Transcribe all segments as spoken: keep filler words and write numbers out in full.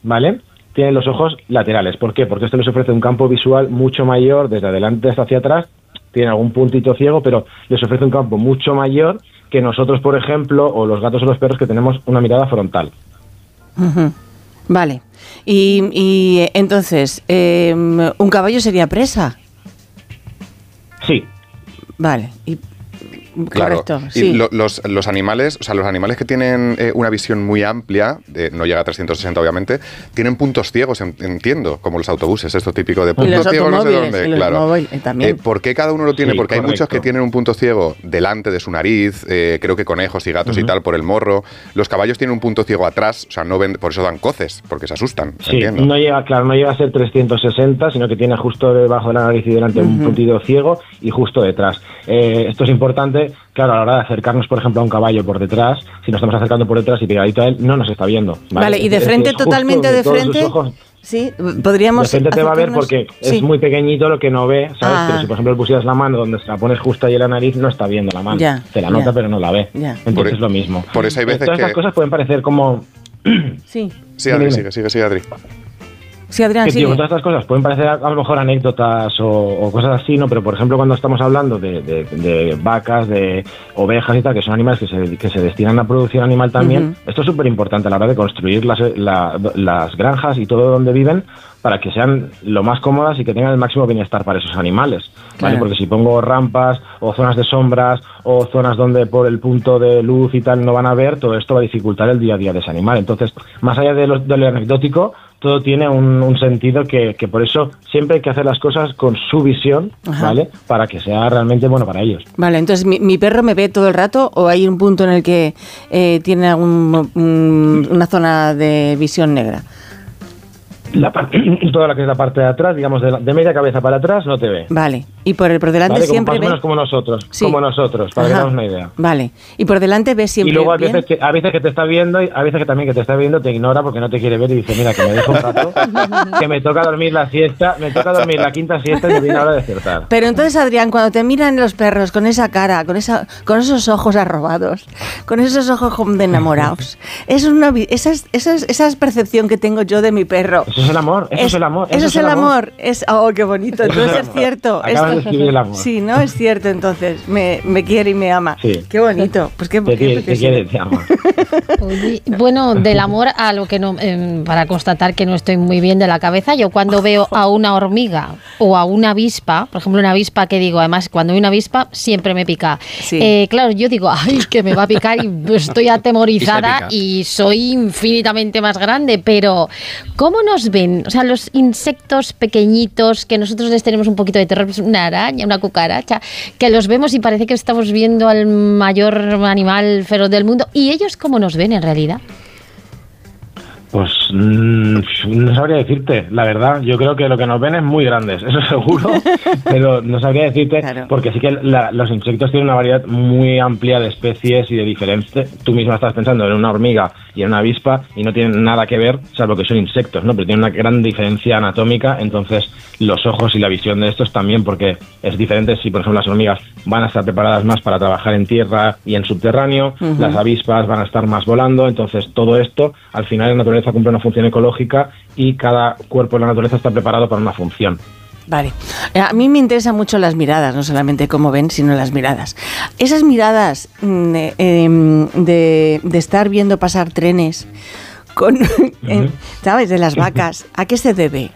¿vale? Tienen los ojos laterales. ¿Por qué? Porque esto les ofrece un campo visual mucho mayor, desde adelante hasta hacia atrás. Tienen algún puntito ciego, pero les ofrece un campo mucho mayor que nosotros, por ejemplo, o los gatos o los perros, que tenemos una mirada frontal. Uh-huh. Vale. Y, y entonces, eh, ¿un caballo sería presa? Sí. Vale. Y Claro. correcto, Y sí. lo, los, los animales, o sea, los animales que tienen eh, una visión muy amplia, de, no llega a trescientos sesenta obviamente, tienen puntos ciegos, en, entiendo, como los autobuses, esto típico de punto ciego no sé dónde, y los claro. móviles, eh, también. Eh, ¿Por qué cada uno lo tiene? Sí, Porque hay correcto. muchos que tienen un punto ciego delante de su nariz, eh, creo que conejos y gatos uh-huh. y tal, por el morro. Los caballos tienen un punto ciego atrás, o sea, no ven, por eso dan coces, porque se asustan, Sí, entiendo. no llega, claro, no llega a ser trescientos sesenta, sino que tiene justo debajo de la nariz y delante uh-huh. un puntito ciego y justo detrás. Eh, esto es importante, claro, a la hora de acercarnos, por ejemplo, a un caballo por detrás, si nos estamos acercando por detrás y pegadito a él, no nos está viendo. Vale, vale y de frente, es, es totalmente de frente, sí, podríamos de frente te va a ver porque sí. es muy pequeñito lo que no ve, ¿sabes? Ah. Pero si, por ejemplo, le pusieras la mano donde se la pones justo ahí en la nariz, no está viendo la mano. Ya, te la nota, ya. pero no la ve. Ya. Entonces Por, es lo mismo. Por eso hay veces Todas que... estas cosas pueden parecer como... sí. Sí, Adri, sigue, sigue, sigue, Adri. Sí, Adrián, que, sigue. tío, todas estas cosas pueden parecer a, a lo mejor anécdotas o, o cosas así, ¿no? Pero, por ejemplo, cuando estamos hablando de, de, de vacas, de ovejas y tal, que son animales que se, que se destinan a producción animal también, uh-huh. esto es súper importante a la hora de construir las, la, las granjas y todo donde viven para que sean lo más cómodas y que tengan el máximo bienestar para esos animales, ¿vale? Claro. Porque si pongo rampas o zonas de sombras o zonas donde por el punto de luz y tal no van a ver, todo esto va a dificultar el día a día de ese animal. Entonces, más allá de lo, de lo anecdótico, todo tiene un, un sentido que, que por eso siempre hay que hacer las cosas con su visión, Ajá. ¿vale? Para que sea realmente bueno para ellos. Vale, entonces, ¿mi, mi perro me ve todo el rato o hay un punto en el que eh, tiene algún, un, una zona de visión negra? La parte, toda la que es la parte de atrás, digamos, de, la, de media cabeza para atrás, no te ve. Vale. Y por el por delante ¿Vale? Como siempre más ve... o menos como nosotros, sí. como nosotros, para Ajá. que tengamos una idea. Vale. Y por delante ves siempre Y luego a bien. veces, que, a veces que te está viendo, y a veces que también que te está viendo te ignora porque no te quiere ver y dice, mira, que me dejo un rato, que me toca dormir la siesta, me toca dormir la quinta siesta y me viene la hora de despertar. Pero entonces, Adrián, cuando te miran los perros con esa cara, con esa, con esos ojos arrobados, con esos ojos como de enamorados, es una, esa, es, esa, es, esa es percepción que tengo yo de mi perro. Eso es el amor, eso es, es el amor. Eso, eso es el amor. amor. Es, oh, qué bonito. Entonces es, es cierto. Acabas Esto, de escribir el amor. Sí, no es cierto. Entonces me, me quiere y me ama. Sí. Qué bonito. Pues qué, te, qué quiere, te quiere, te ama. Bueno, del amor a lo que no, eh, para constatar que no estoy muy bien de la cabeza, yo cuando veo a una hormiga o a una avispa, por ejemplo, una avispa que digo, además cuando hay una avispa siempre me pica. Sí. Eh, claro, yo digo, ay, que me va a picar y estoy atemorizada y, y soy infinitamente más grande, pero ¿cómo nos ven? O sea, los insectos pequeñitos que nosotros les tenemos un poquito de terror, pues una araña, una cucaracha, que los vemos y parece que estamos viendo al mayor animal feroz del mundo. ¿Y ellos cómo nos ven en realidad? Pues mmm, no sabría decirte, la verdad. Yo creo que lo que nos ven es muy grandes, eso seguro, pero no sabría decirte, claro. Porque sí que la, los insectos tienen una variedad muy amplia de especies y de diferentes. Tú misma estás pensando en una hormiga y en una avispa y no tienen nada que ver, salvo que son insectos, ¿no? Pero tienen una gran diferencia anatómica, entonces los ojos y la visión de estos también, porque es diferente si, por ejemplo, las hormigas van a estar preparadas más para trabajar en tierra y en subterráneo, uh-huh. Las avispas van a estar más volando, entonces todo esto, al final, en naturaleza cumple una función ecológica y cada cuerpo en la naturaleza está preparado para una función. Vale. A mí me interesan mucho las miradas, no solamente cómo ven, sino las miradas. Esas miradas eh, eh, de, de estar viendo pasar trenes con, uh-huh. eh, ¿sabes? De las vacas, ¿a qué se debe?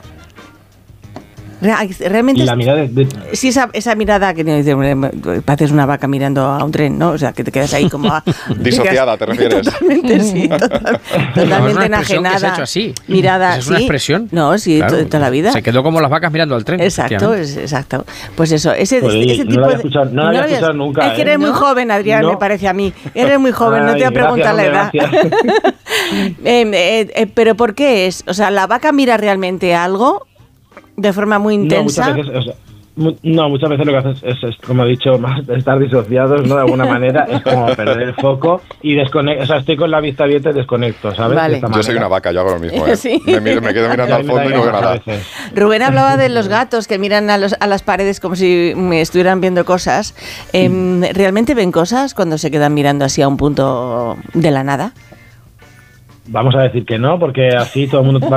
Realmente la mirada de, de... sí, esa, esa mirada que dice, pareces una vaca mirando a un tren, ¿no? O sea, que te quedas ahí como a, disociada, ¿te refieres? Totalmente, sí, total, totalmente no, enajenada. Que se ha hecho así. Mirada, ¿Es una ¿sí? expresión? No, sí, claro, to, toda la vida. Se quedó como las vacas mirando al tren. Exacto, es, exacto. Pues eso, ese, pues, ese no tipo lo había de... escuchado, no lo había habías, escuchado nunca. Es que eres ¿eh? muy ¿No? joven, Adrián, no. me parece a mí. Eres muy joven, Ay, no te voy a preguntar la edad. eh, eh, eh, pero ¿por qué es? O sea, ¿la vaca mira realmente algo de forma muy intensa? No, muchas veces, o sea, mu- no, muchas veces lo que haces es, es, como he dicho, más estar disociados, ¿no? De alguna manera, es como perder el foco y desconectar. O sea, estoy con la vista abierta y desconecto, ¿sabes? Vale. Yo soy una vaca, yo hago lo mismo, ¿eh? Sí. Me, miro, me quedo mirando al fondo y no veo nada. Rubén hablaba de los gatos que miran a, los, a las paredes como si me estuvieran viendo cosas. Eh, ¿Realmente ven cosas cuando se quedan mirando así a un punto de la nada? Vamos a decir que no, porque así todo el mundo va